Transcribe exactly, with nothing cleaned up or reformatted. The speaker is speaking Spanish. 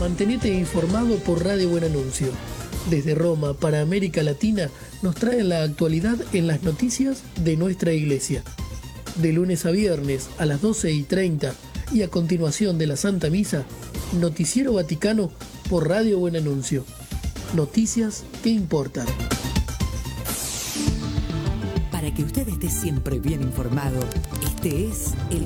Mantenete informado por Radio Buen Anuncio. Desde Roma para América Latina nos traen la actualidad en las noticias de nuestra iglesia. De lunes a viernes a las doce y treinta y a continuación de la Santa Misa, Noticiero Vaticano por Radio Buen Anuncio. Noticias que importan. Para que usted esté siempre bien informado, este es el